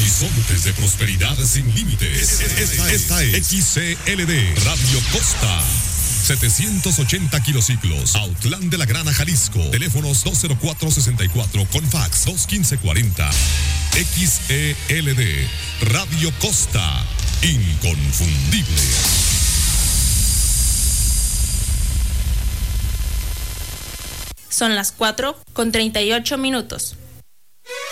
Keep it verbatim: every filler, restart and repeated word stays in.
Horizontes de prosperidad sin límites. Esta, esta es X C L D Radio Costa. setecientos ochenta kilociclos, Autlán de la Grana, Jalisco. Teléfonos dos cero cuatro sesenta y cuatro con fax dos uno cinco cuarenta. X E L D Radio Costa. Inconfundible. Son las cuatro con treinta y ocho minutos.